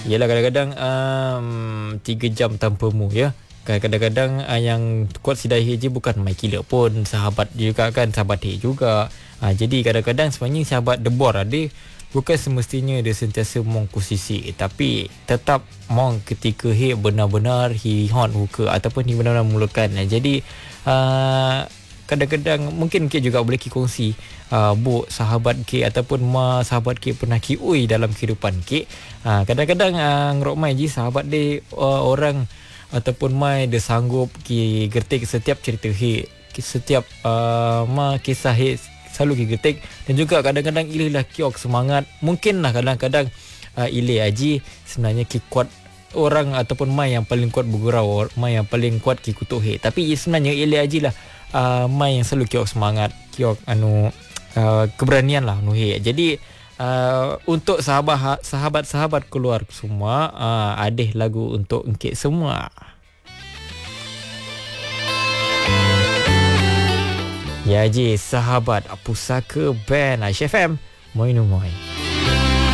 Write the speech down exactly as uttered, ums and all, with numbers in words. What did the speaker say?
Yelah kadang-kadang um, tiga jam tanpamu ya. Kadang-kadang uh, yang kuat Sidahi je bukan mai killer pun, sahabat juga kan, sahabat dia juga. Uh, jadi kadang-kadang sebenarnya sahabat debor ada bukan semestinya dia sentiasa mong kusisi, tapi tetap mong ketika he benar-benar he hon huka ataupun he benar-benar mulakan. Uh, jadi uh, kadang-kadang mungkin K juga boleh ki kongsi uh, bu sahabat K ataupun ma sahabat K pernah ki ui dalam kehidupan K. Uh, kadang-kadang uh, ngerok mai je sahabat dia uh, orang ataupun mai dia sanggup ki gertik setiap cerita he, setiap uh, ma kisah he selalu ki gertik, dan juga kadang-kadang ilih lah kiok semangat. Mungkinlah kadang-kadang uh, ilih aji sebenarnya ki kuat orang ataupun mai yang paling kuat bergurau, mai yang paling kuat ki kutuk he, tapi sebenarnya ilih aji lah uh, mai yang selalu kiok semangat, kiok anu uh, keberanian lah anu he. Jadi Uh, untuk sahabat sahabat-sahabat keluar semua, uh, ada lagu untuk engkit semua. Ya je sahabat Pusaka Band Aish F M Moinu Moi.